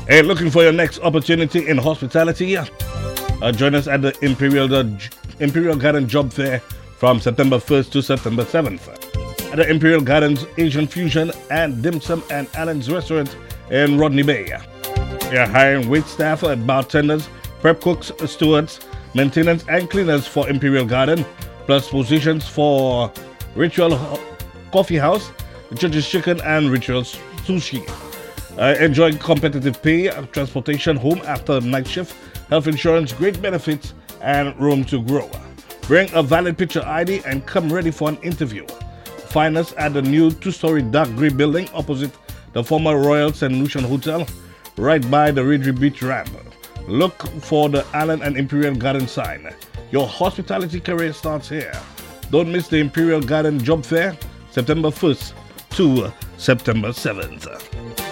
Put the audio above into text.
Hey, looking for your next opportunity in hospitality? Join us at the Imperial Garden Job Fair from September 1st to September 7th. At the Imperial Gardens Asian Fusion and Dim Sum and Allen's Restaurant in Rodney Bay. We are hiring wait staff, bartenders, prep cooks, stewards, maintenance and cleaners for Imperial Garden, plus positions for Ritual Coffee House, Church's Chicken and Ritual Sushi. Enjoy competitive pay, transportation home after night shift, health insurance, great benefits, and room to grow. Bring a valid picture ID and come ready for an interview. Find us at the new two-story dark grey building opposite the former Royal St. Lucian Hotel, right by the Ridley Beach ramp. Look for the Allen and Imperial Garden sign. Your hospitality career starts here. Don't miss the Imperial Garden Job Fair, September 1st to September 7th.